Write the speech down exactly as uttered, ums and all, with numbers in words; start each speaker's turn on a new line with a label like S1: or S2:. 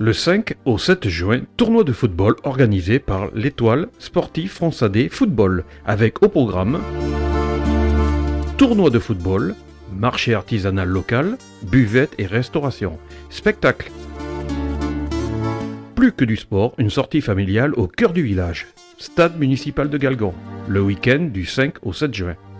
S1: Le cinq au sept juin, tournoi de football organisé par l'Étoile Sportive Fronsadé Football, avec au programme tournoi de football, marché artisanal local, buvette et restauration, spectacle. Plus que du sport, une sortie familiale au cœur du village, stade municipal de Galgon, le week-end du cinq au sept juin.